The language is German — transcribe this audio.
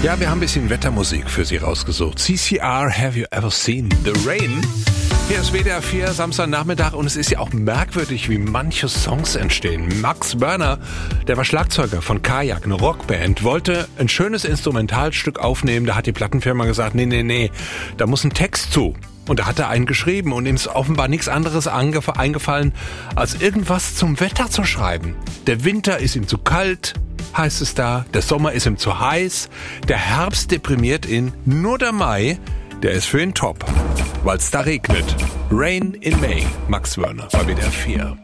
Ja, wir haben ein bisschen Wettermusik für Sie rausgesucht. CCR, Have You Ever Seen the Rain? Hier ist WDR 4, Samstagnachmittag, und es ist ja auch merkwürdig, wie manche Songs entstehen. Max Börner, der war Schlagzeuger von Kajak, eine Rockband, wollte ein schönes Instrumentalstück aufnehmen. Da hat die Plattenfirma gesagt, nee, da muss ein Text zu. Und da hat er einen geschrieben und ihm ist offenbar nichts anderes eingefallen, als irgendwas zum Wetter zu schreiben. Der Winter ist ihm zu kalt, heißt es da. Der Sommer ist ihm zu heiß. Der Herbst deprimiert ihn. Nur der Mai, der ist für ihn top, weil es da regnet. Rain in May, Max Börner bei WDR 4.